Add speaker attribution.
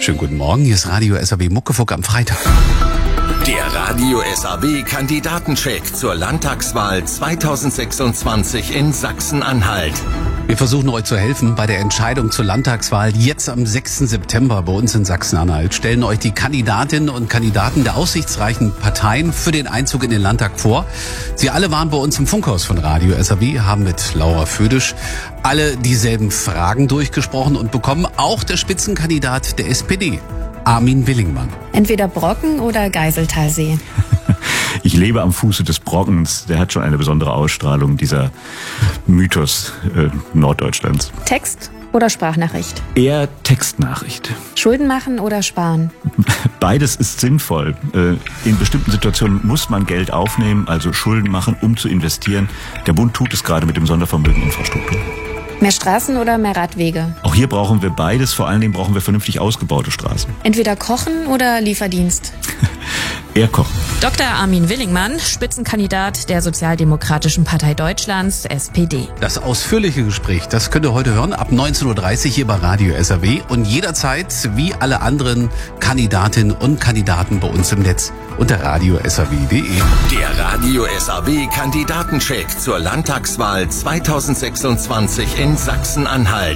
Speaker 1: Schönen guten Morgen, hier ist Radio SAW Muckefuck am Freitag.
Speaker 2: Der Radio SAW Kandidatencheck zur Landtagswahl 2026 in Sachsen-Anhalt.
Speaker 1: Wir versuchen euch zu helfen bei der Entscheidung zur Landtagswahl jetzt am 6. September bei uns in Sachsen-Anhalt. Stellen euch die Kandidatinnen und Kandidaten der aussichtsreichen Parteien für den Einzug in den Landtag vor. Sie alle waren bei uns im Funkhaus von Radio SAW, haben mit Laura Födisch alle dieselben Fragen durchgesprochen und bekommen auch der Spitzenkandidat der SPD, Armin Willingmann.
Speaker 3: Entweder Brocken oder Geiseltalsee.
Speaker 4: Ich lebe am Fuße des Brockens. Der hat schon eine besondere Ausstrahlung, dieser Mythos Norddeutschlands.
Speaker 3: Text oder Sprachnachricht?
Speaker 4: Eher Textnachricht.
Speaker 3: Schulden machen oder sparen?
Speaker 4: Beides ist sinnvoll. In bestimmten Situationen muss man Geld aufnehmen, also Schulden machen, um zu investieren. Der Bund tut es gerade mit dem Sondervermögen Infrastruktur.
Speaker 3: Mehr Straßen oder mehr Radwege?
Speaker 4: Auch hier brauchen wir beides. Vor allen Dingen brauchen wir vernünftig ausgebaute Straßen.
Speaker 3: Entweder kochen oder Lieferdienst?
Speaker 4: Eher kochen.
Speaker 5: Dr. Armin Willingmann, Spitzenkandidat der Sozialdemokratischen Partei Deutschlands, SPD.
Speaker 1: Das ausführliche Gespräch, das könnt ihr heute hören ab 19.30 Uhr hier bei Radio SAW und jederzeit wie alle anderen Kandidatinnen und Kandidaten bei uns im Netz unter radiosaw.de.
Speaker 2: Der Radio SAW Kandidatencheck zur Landtagswahl 2026 in Sachsen-Anhalt.